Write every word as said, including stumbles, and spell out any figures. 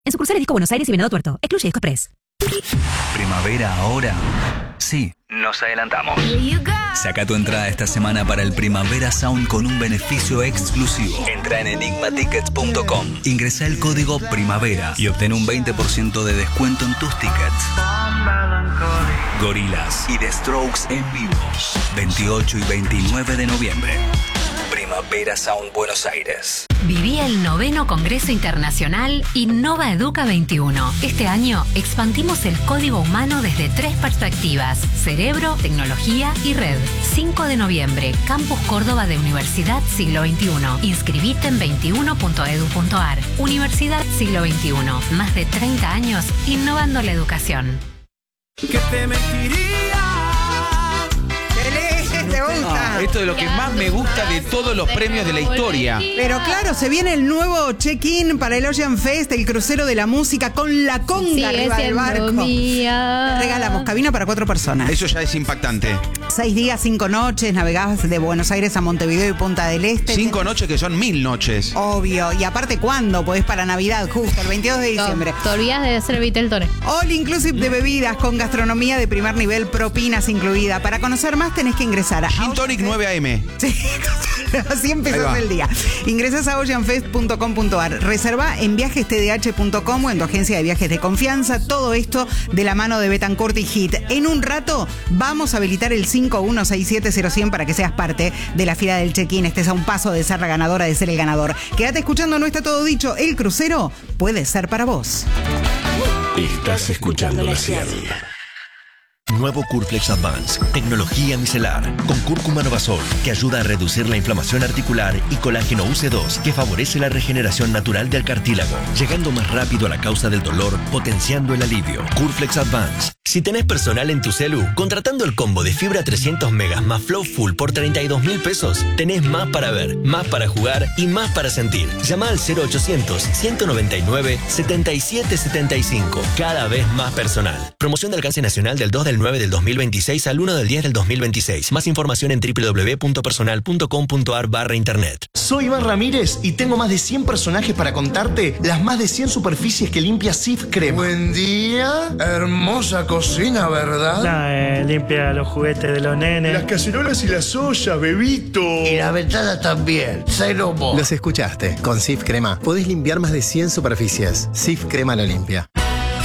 En sucursales Disco Buenos Aires y Venado Tuerto. Excluye Disco Express. Primavera ahora. Sí, nos adelantamos. Saca tu entrada esta semana para el Primavera Sound con un beneficio exclusivo. Entra en enigma tickets punto com, ingresa el código Primavera y obtén un veinte por ciento de descuento en tus tickets. Gorillaz y The Strokes en vivo, veintiocho y veintinueve de noviembre. Primavera Sound Buenos Aires. Viví el noveno Congreso Internacional Innova Educa veintiuno. Este año expandimos el código humano desde tres perspectivas: cerebro, tecnología y red. cinco de noviembre, Campus Córdoba de Universidad Siglo veintiuno. Inscribite en veintiuno punto edu punto ar. Universidad Siglo veintiuno. Más de treinta años innovando la educación. Que te mentiría. ¿Te gusta? Ah, esto es lo que más me gusta de todos los premios de la historia. Pero claro, se viene el nuevo check-in para el Ocean Fest, el crucero de la música con la conga Sigue arriba del barco. mía. Regalamos cabina para cuatro personas. Eso ya es impactante. Seis días, cinco noches, navegás de Buenos Aires a Montevideo y Punta del Este. Cinco noches que son mil noches. Obvio. Y aparte, ¿cuándo? Podés para Navidad, justo el veintidós de diciembre. Te olvidas de hacer Viteltore. All inclusive de bebidas con gastronomía de primer nivel, propinas incluida. Para conocer más tenés que ingresar a Gin Tonic nueve a eme. Sí, así empezás el día. Ingresás a ocean fest punto com punto ar. Reserva en viajes t d h punto com o en tu agencia de viajes de confianza. Todo esto de la mano de Betancourt y Hit. En un rato vamos a habilitar el cinco uno seis siete cero cien para que seas parte de la fila del check-in. Estés a un paso de ser la ganadora, de ser el ganador. Quédate escuchando, no está todo dicho. El crucero puede ser para vos. Estás escuchando la cien. Nuevo Curflex Advance, tecnología micelar, con cúrcuma novasol, que ayuda a reducir la inflamación articular, y colágeno U C dos, que favorece la regeneración natural del cartílago, llegando más rápido a la causa del dolor, potenciando el alivio. Curflex Advance. Si tenés personal en tu celu, contratando el combo de fibra trescientos megas más Flow Full por treinta y dos mil pesos, tenés más para ver, más para jugar y más para sentir. Llama al cero ochocientos, ciento noventa y nueve, setenta y siete setenta y cinco. Cada vez más personal. Promoción de alcance nacional del dos del nueve del dos mil veintiséis al uno del diez del dos mil veintiséis. Más información en doble u doble u doble u punto personal punto com punto ar barra internet. Soy Iván Ramírez y tengo más de cien personajes para contarte las más de cien superficies que limpia Cif Crema. Buen día, hermosa cocina, ¿verdad? No, eh, limpia los juguetes de los nenes. Las cacerolas y las ollas, bebito. Y la ventana también. Cero mo. Los escuchaste. Con Cif Crema podés limpiar más de cien superficies. Cif Crema lo limpia.